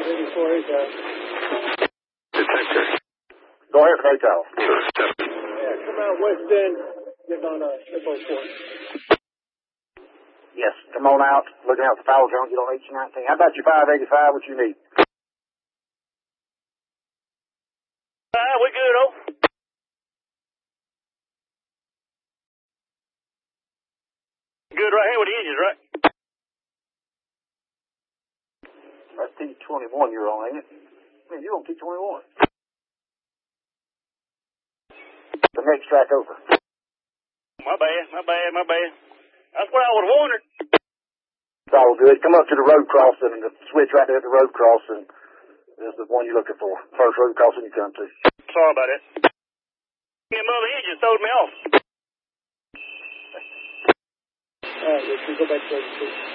Detector. Go ahead, Hotel. Yeah, come out west end, getting on Hippo Court. Yes, come on out. Looking out for foul zone. Get on 1819. How about your 585? What you need? We good, oh? Good right here with the engines, right? That's T21 you're on, ain't it? Man, you're on T21. The next track over. My bad. That's what I was wondering. It's all good. Come up to the road crossing and the switch right there at the road crossing is the one you're looking for. First road crossing you come to. Sorry about that. Them other engines throwed me off. Alright, let's go back to the